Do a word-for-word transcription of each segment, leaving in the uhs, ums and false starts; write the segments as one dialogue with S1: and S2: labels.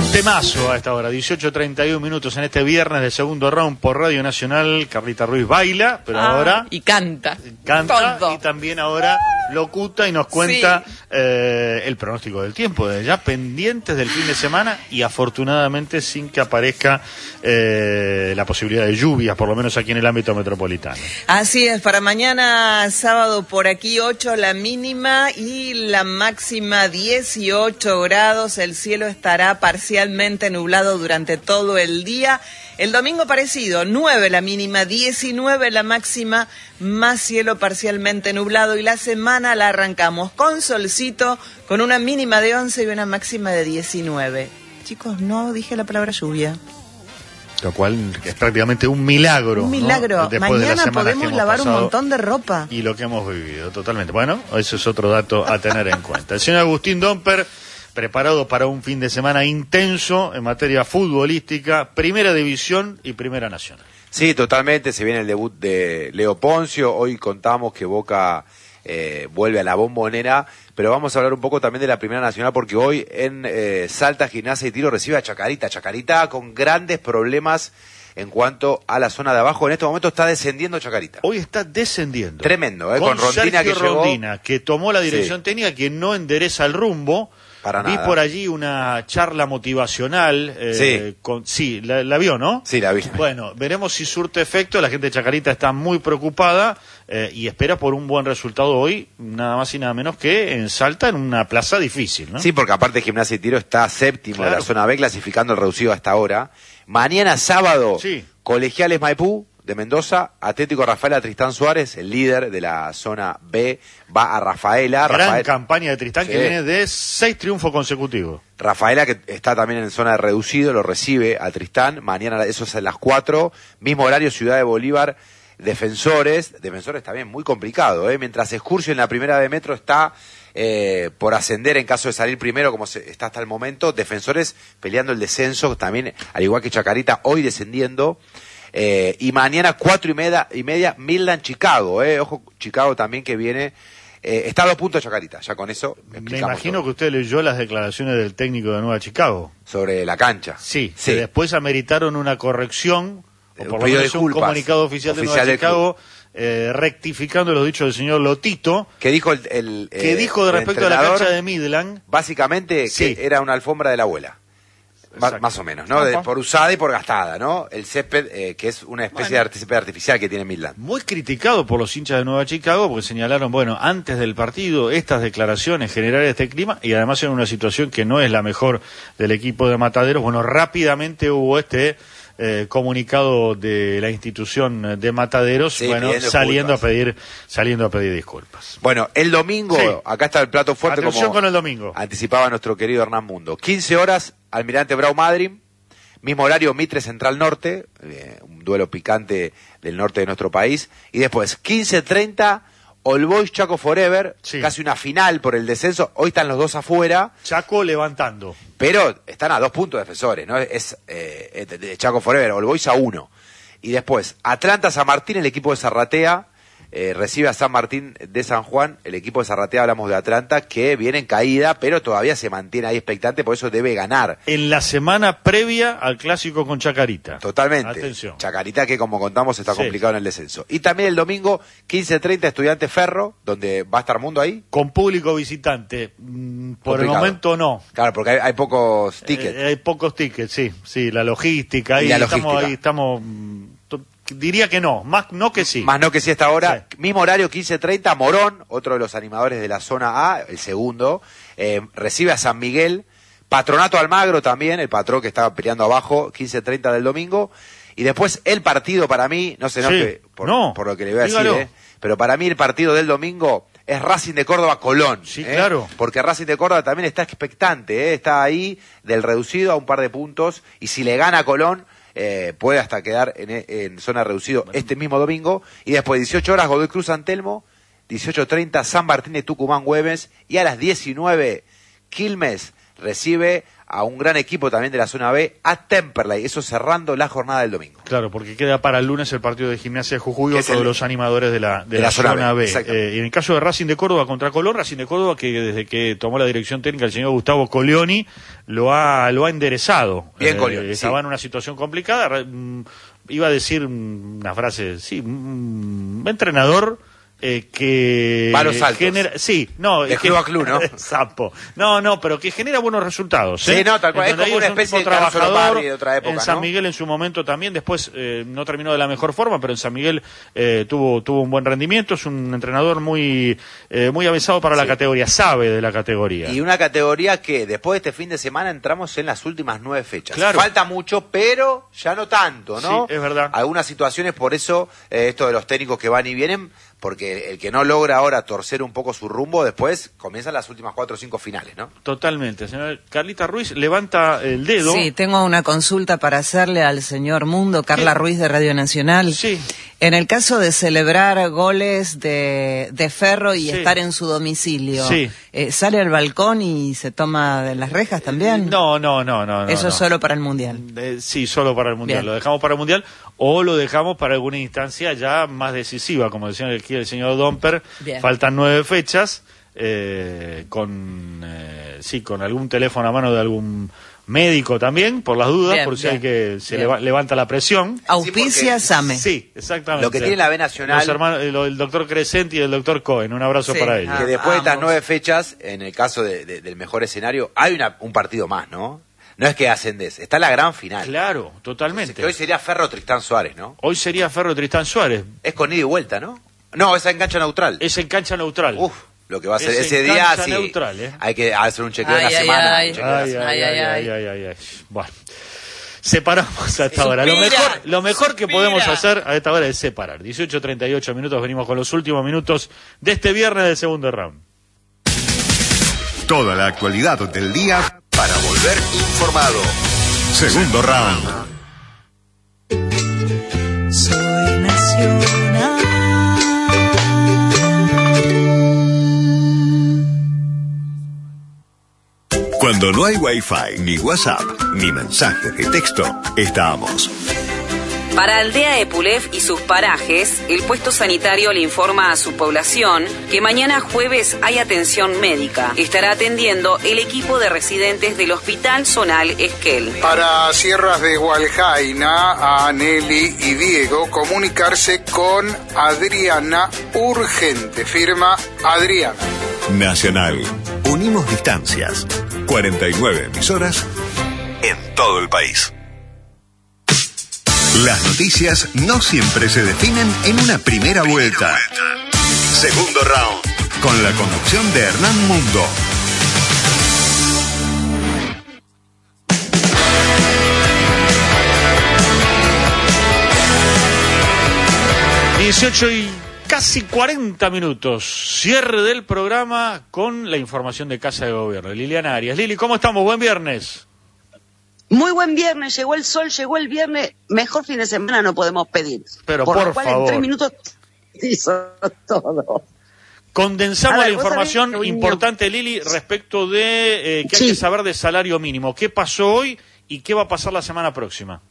S1: Temazo a esta hora, dieciocho treinta y uno minutos en este viernes del segundo round por Radio Nacional. Carlita Ruiz baila, pero
S2: ah,
S1: ahora...
S2: Y canta.
S1: Canta
S2: Todo.
S1: Y también ahora locuta y nos cuenta sí. eh, el pronóstico del tiempo, de ya pendientes del fin de semana y afortunadamente sin que aparezca eh, la posibilidad de lluvias, por lo menos aquí en el ámbito metropolitano.
S3: Así es, para mañana sábado por aquí ocho la mínima y la máxima dieciocho grados, el cielo estará parcialmente nublado durante todo el día. El domingo parecido, nueve la mínima, diecinueve la máxima, más cielo parcialmente nublado, y la semana la arrancamos con solcito, con una mínima de once y una máxima de diecinueve. Chicos, no dije la palabra lluvia.
S1: Lo cual es prácticamente un milagro.
S3: Un milagro.
S1: ¿no?
S3: Mañana de podemos lavar un montón de ropa.
S1: Y lo que hemos vivido, totalmente. Bueno, eso es otro dato a tener en cuenta. El señor Agustín Domper, preparado para un fin de semana intenso en materia futbolística, Primera División y Primera Nacional.
S4: Sí, totalmente, se viene el debut de Leo Poncio, hoy contamos que Boca eh, vuelve a la Bombonera, pero vamos a hablar un poco también de la Primera Nacional, porque hoy en eh, Salta, Gimnasia y Tiro recibe a Chacarita, Chacarita con grandes problemas en cuanto a la zona de abajo. En este momento está descendiendo Chacarita.
S1: Hoy está descendiendo.
S4: Tremendo, ¿eh?
S1: Con,
S4: con Rondina
S1: Sergio
S4: que llegó.
S1: Rondina, que tomó la dirección sí. técnica, que no endereza el rumbo.
S4: Para
S1: Vi
S4: nada.
S1: por allí una charla motivacional. Eh,
S4: sí.
S1: Con, sí, la, la vio, ¿no?
S4: Sí, la vi.
S1: Bueno, veremos si surte efecto. La gente de Chacarita está muy preocupada eh, y espera por un buen resultado hoy, nada más y nada menos que en Salta, en una plaza difícil, ¿no?
S4: Sí, porque aparte Gimnasia y Tiro está séptimo claro. de la zona B, clasificando el reducido hasta ahora. Mañana sábado,
S1: sí.
S4: Colegiales Maipú de Mendoza, Atlético Rafaela Tristán Suárez, el líder de la zona B, va a Rafaela.
S1: Gran
S4: Rafael...
S1: campaña de Tristán sí. que viene de seis triunfos consecutivos.
S4: Rafaela, que está también en zona de reducido, lo recibe a Tristán. Mañana eso es a las cuatro. Mismo horario, Ciudad de Bolívar, Defensores. Defensores también muy complicado, ¿eh? Mientras Excursio en la primera de Metro está eh, por ascender en caso de salir primero, como se, está hasta el momento. Defensores peleando el descenso, también, al igual que Chacarita, hoy descendiendo. Eh, y mañana cuatro y media, y media Midland Chicago, eh. Ojo, Chicago también que viene, eh, está a dos puntos de Chacarita, ya con eso
S1: me imagino
S4: todo.
S1: Que usted leyó las declaraciones del técnico de Nueva Chicago.
S4: Sobre la cancha.
S1: Sí,
S4: sí.
S1: que después ameritaron una corrección, o por lo menos un comunicado oficial, oficial de Nueva Chicago, eh, rectificando los dichos del señor Lotito.
S4: Que dijo el, el
S1: Que
S4: eh,
S1: dijo de respecto a la cancha de Midland.
S4: Básicamente
S1: sí.
S4: que era una alfombra de la abuela. Más, más o menos, ¿no? De, por usada y por gastada, ¿no? El césped, eh, que es una especie bueno. de césped artificial que tiene Midland.
S1: Muy criticado por los hinchas de Nueva Chicago, porque señalaron, bueno, antes del partido, estas declaraciones, generar este clima, y además en una situación que no es la mejor del equipo de Mataderos, bueno, rápidamente hubo este eh, comunicado de la institución de Mataderos, sí, bueno, saliendo disculpas. a pedir, saliendo a pedir disculpas.
S4: Bueno, el domingo, sí. acá está el plato fuerte.
S1: Atención
S4: como
S1: con el domingo.
S4: Anticipaba nuestro querido Hernán Mundo. quince horas, Almirante Brau Madryn, mismo horario Mitre Central Norte, eh, un duelo picante del norte de nuestro país, y después quince treinta All Boys Chaco Forever, sí. casi una final por el descenso, hoy están los dos afuera.
S1: Chaco levantando.
S4: Pero están a dos puntos defensores, ¿no? Es eh, de Chaco Forever, All Boys a uno. Y después, Atlanta San Martín, el equipo de Zarratea, Eh, recibe a San Martín de San Juan, el equipo de Zarratea, hablamos de Atlanta, que viene en caída, pero todavía se mantiene ahí expectante, por eso debe ganar.
S1: En la semana previa al clásico con Chacarita.
S4: Totalmente.
S1: Atención.
S4: Chacarita que, como contamos, está
S1: sí.
S4: complicado en el descenso. Y también el domingo, quince treinta, Estudiante Ferro, donde va a estar Mundo ahí.
S1: Con público visitante. Mm, por complicado. El momento no.
S4: Claro, porque hay, hay pocos tickets.
S1: Eh, hay pocos tickets, sí. Sí, la logística. Ahí,
S4: la
S1: estamos,
S4: logística.
S1: ahí estamos... Diría que no, más no que sí.
S4: Más no que sí hasta ahora.
S1: Sí.
S4: Mismo horario, quince treinta, Morón, otro de los animadores de la zona A, el segundo, eh, recibe a San Miguel, Patronato Almagro también, el patrón que estaba peleando abajo, quince treinta del domingo, y después el partido para mí, no se enoje sí. por,
S1: no.
S4: por lo que le voy a
S1: Dígalo.
S4: decir, eh, pero para mí el partido del domingo es Racing de Córdoba-Colón.
S1: Sí,
S4: ¿eh?
S1: claro.
S4: Porque Racing de Córdoba también está expectante, ¿eh? Está ahí del reducido a un par de puntos, y si le gana a Colón, Eh, puede hasta quedar en, en zona reducido bueno. este mismo domingo. Y después dieciocho horas Godoy Cruz San Telmo, dieciocho treinta San Martín de Tucumán Güemes, y a las diecinueve Quilmes recibe a un gran equipo también de la zona B, a Temperley, eso cerrando la jornada del domingo.
S1: Claro, porque queda para el lunes el partido de Gimnasia de Jujuy, otro de los animadores de la, de
S4: de
S1: la,
S4: la zona, zona B.
S1: B. Eh, y en el caso de Racing de Córdoba contra Colón, Racing de Córdoba que desde que tomó la dirección técnica el señor Gustavo Colioni lo ha, lo ha enderezado.
S4: Bien,
S1: eh,
S4: Colioni,
S1: Estaba
S4: sí.
S1: en una situación complicada, iba a decir una frase, sí, un entrenador... Eh, que
S4: Palos altos.
S1: genera, sí, no,
S4: de
S1: que,
S4: club a club, ¿no?
S1: Sapo. No, no, pero que genera buenos resultados. ¿eh?
S4: Sí, no, tal cual, es como una
S1: un
S4: especie de
S1: trabajador
S4: Carlos de otra época,
S1: en San
S4: ¿no?
S1: Miguel en su momento también, después eh, no terminó de la mejor forma, pero en San Miguel eh, tuvo tuvo un buen rendimiento, es un entrenador muy eh, muy avisado para
S4: sí.
S1: la categoría, sabe de la categoría.
S4: Y una categoría que después de este fin de semana entramos en las últimas nueve fechas.
S1: Claro.
S4: Falta mucho, pero ya no tanto, ¿no?
S1: Sí, es verdad.
S4: Algunas situaciones, por eso, eh, esto de los técnicos que van y vienen, porque el que no logra ahora torcer un poco su rumbo, después comienzan las últimas cuatro o cinco finales, ¿no?
S1: Totalmente. Señora Carlita Ruiz levanta el dedo.
S3: Sí, tengo una consulta para hacerle al señor Mundo, Carla
S1: ¿Qué?
S3: Ruiz de Radio Nacional.
S1: Sí.
S3: En el caso de celebrar goles de, de Ferro y
S1: Sí.
S3: estar en su domicilio,
S1: Sí.
S3: eh, ¿sale al balcón y se toma de las rejas también?
S1: No, no, no, no.
S3: Eso
S1: no.
S3: es solo para el Mundial.
S1: Eh, sí, solo para el Mundial.
S3: Bien.
S1: Lo dejamos para el Mundial o lo dejamos para alguna instancia ya más decisiva, como decía aquí el señor Domper.
S3: Bien.
S1: Faltan nueve fechas, eh, con eh, sí, con algún teléfono a mano de algún médico también, por las dudas,
S3: Bien,
S1: por si
S3: bien,
S1: hay que se
S3: bien.
S1: leva- levanta la presión.
S3: Auspicia
S4: porque-
S3: Same.
S1: Sí, exactamente.
S4: Lo que tiene la B Nacional-
S1: Los hermanos, el, el doctor Crescenti y el doctor Cohen. Un abrazo
S3: Sí.
S1: para
S3: Ah.
S1: ellos.
S4: Que después de estas
S3: ambos.
S4: nueve fechas, en el caso de- de- del mejor escenario, hay una, un partido más, ¿no? No es que ascendés, está la gran final.
S1: Claro, totalmente.
S4: Que hoy sería Ferro Tristán Suárez, ¿no?
S1: Hoy sería Ferro Tristán Suárez.
S4: Es con ida y vuelta, ¿no? No, es en cancha neutral.
S1: Es en cancha neutral.
S4: Uf, lo que va a ser
S1: Es
S4: ese
S1: en
S4: día,
S1: cancha
S4: sí.
S1: neutral, ¿eh?
S4: Hay que hacer un chequeo de
S3: Ay,
S4: la
S3: ay,
S4: semana.
S3: ay.
S4: un chequeo de la
S1: Ay,
S4: semana.
S1: ay,
S3: Ay,
S1: ay,
S3: ay,
S1: ay, ay, ay. Bueno, separamos a esta hora. Lo
S3: Suspira,
S1: mejor, lo mejor que
S3: suspira.
S1: podemos hacer a esta hora es separar. dieciocho treinta y ocho minutos, venimos con los últimos minutos de este viernes del segundo round.
S2: Toda la actualidad del día para volver informado. Segundo round.
S3: Soy nacional.
S2: Cuando no hay Wi-Fi, ni WhatsApp, ni mensajes de texto, estamos.
S5: Para Aldea Epulef y sus parajes, el puesto sanitario le informa a su población que mañana jueves hay atención médica. Estará atendiendo el equipo de residentes del Hospital Zonal Esquel.
S6: Para Sierras de Hualjaina, a Nelly y Diego, comunicarse con Adriana urgente. Firma Adriana.
S2: Nacional. Unimos distancias. cuarenta y nueve emisoras en todo el país. Las noticias no siempre se definen en una primera vuelta. Segundo round. Con la conducción de Hernán Mundo.
S1: dieciocho y casi cuarenta minutos. Cierre del programa con la información de Casa de Gobierno. Liliana Arias. Lili, ¿cómo estamos? Buen viernes.
S7: Muy buen viernes, llegó el sol, llegó el viernes, mejor fin de semana no podemos pedir.
S1: Pero
S7: por
S1: por
S7: lo cual
S1: favor.
S7: en tres minutos hizo todo.
S1: Condensamos
S7: A ver,
S1: la
S7: vos
S1: información
S7: sabés,
S1: importante, Lili, respecto de eh, que hay
S7: Sí.
S1: que saber de salario mínimo. ¿Qué pasó hoy y qué va a pasar la semana próxima?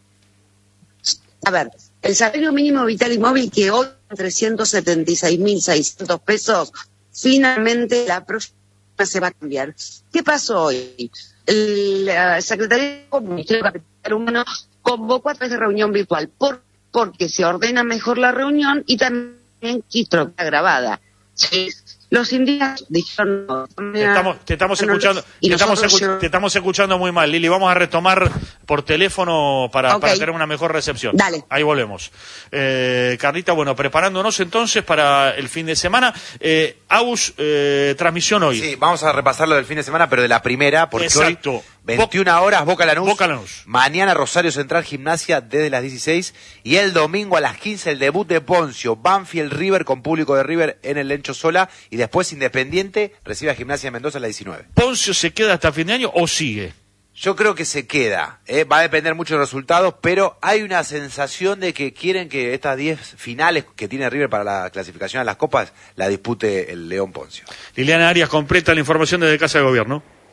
S7: A ver, el salario mínimo vital y móvil que hoy es trescientos setenta y seis mil seiscientos pesos, finalmente la próxima se va a cambiar. ¿Qué pasó hoy? El, la Secretaría del Ministerio de Capital Humano convocó a través de reunión virtual por, porque se ordena mejor la reunión y también quiso que grabada. Sí. Los indígenas dijeron no,
S1: Te estamos, te estamos escuchando,
S7: y
S1: te estamos,
S7: nosotros
S1: escu-
S7: llevamos-
S1: te estamos escuchando muy mal, Lili. Vamos a retomar por teléfono para,
S7: Ok.
S1: para tener una mejor recepción.
S7: Dale.
S1: Ahí volvemos. Eh, Carlita, bueno, preparándonos entonces para el fin de semana. Eh, Aus, eh, transmisión hoy.
S4: Sí, vamos a repasar lo del fin de semana, pero de la primera, porque
S1: Exacto.
S4: hoy, veintiuna horas, Boca Lanús.
S1: Boca Lanús.
S4: Mañana Rosario Central Gimnasia desde las dieciséis. Y el domingo a las quince el debut de Poncio. Banfield River con público de River en el Lencho Sola. Y después Independiente recibe a Gimnasia de Mendoza a las diecinueve.
S1: ¿Poncio se queda hasta fin de año o sigue?
S4: Yo creo que se queda, ¿eh? Va a depender mucho de los resultados, pero hay una sensación de que quieren que estas diez finales que tiene River para la clasificación a las copas la dispute el León Poncio.
S1: Liliana Arias completa la información desde Casa de Gobierno.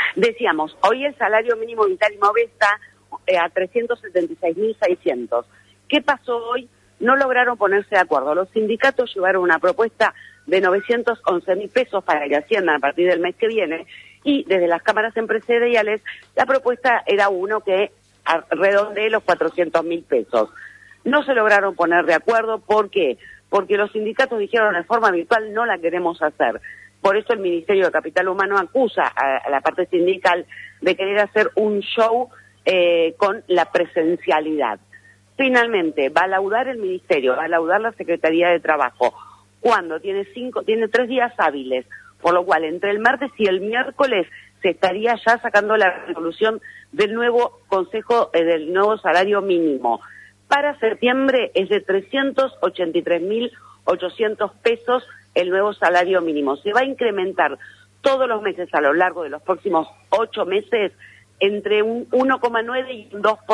S7: Decíamos, hoy el salario mínimo vital y móvil está eh, a trescientos setenta y seis mil seiscientos. ¿Qué pasó hoy? No lograron ponerse de acuerdo. Los sindicatos llevaron una propuesta de novecientos once mil pesos para que asciendan a partir del mes que viene, y desde las cámaras empresariales la propuesta era uno que redondee los cuatrocientos mil pesos. No se lograron poner de acuerdo. ¿Por qué? Porque los sindicatos dijeron de forma virtual no la queremos hacer. Por eso el Ministerio de Capital Humano acusa a, a la parte sindical de querer hacer un show eh, con la presencialidad. Finalmente, va a laudar el Ministerio, va a laudar la Secretaría de Trabajo, cuando tiene cinco, tiene tres días hábiles, por lo cual entre el martes y el miércoles se estaría ya sacando la resolución del nuevo Consejo, eh, del nuevo salario mínimo. Para septiembre es de trescientos ochenta y tres mil ochocientos pesos el nuevo salario mínimo. Se va a incrementar todos los meses a lo largo de los próximos ocho meses entre un uno coma nueve y un dos por ciento.